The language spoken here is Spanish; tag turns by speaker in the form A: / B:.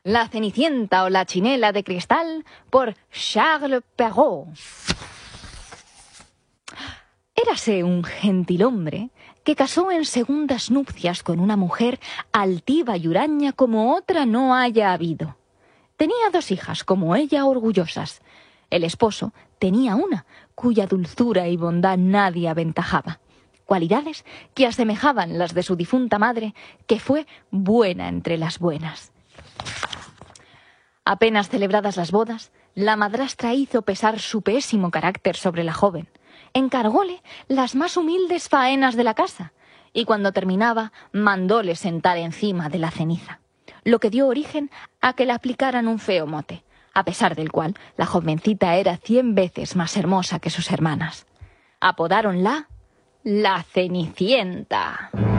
A: La Cenicienta o la Chinela de Cristal, por Charles Perrault. Érase un gentilhombre que casó en segundas nupcias con una mujer altiva y huraña como otra no haya habido. Tenía 2 hijas, como ella, orgullosas. El esposo tenía una, cuya dulzura y bondad nadie aventajaba. Cualidades que asemejaban las de su difunta madre, que fue buena entre las buenas. Apenas celebradas las bodas, la madrastra hizo pesar su pésimo carácter sobre la joven. Encargóle las más humildes faenas de la casa, y cuando terminaba, mandóle sentar encima de la ceniza, lo que dio origen a que le aplicaran un feo mote, a pesar del cual la jovencita era 100 veces más hermosa que sus hermanas. Apodáronla la Cenicienta.